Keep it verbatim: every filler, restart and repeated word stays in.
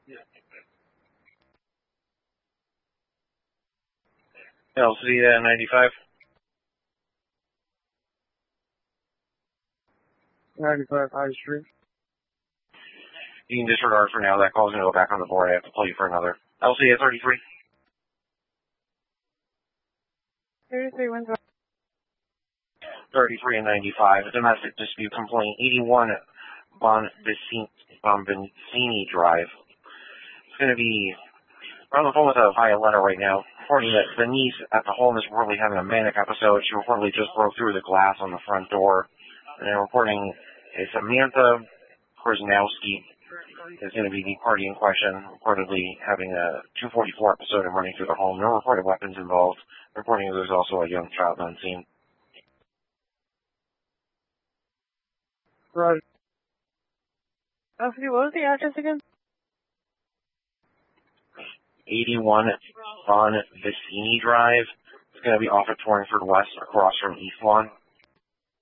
L C uh, ninety-five. ninety-five High Street. You can disregard for now. That call's going to go back on the board. I have to pull you for another. L C A thirty-three. thirty-three Windsor. thirty-three and ninety-five. A domestic dispute complaint. eighty-one Bonvicini Drive. It's going to be... We're on the phone with a Violetta right now, reporting that the niece at the home is reportedly having a manic episode. She reportedly just broke through the glass on the front door. And they're reporting a Samantha Krasnowski is going to be the party in question, reportedly having a two forty-four episode and running through the home. No reported weapons involved. Reporting there's also a young child on scene. Right. Okay, what was the address again? eighty-one Bonvicini Drive. It's going to be off at Torringford West across from East Lawn.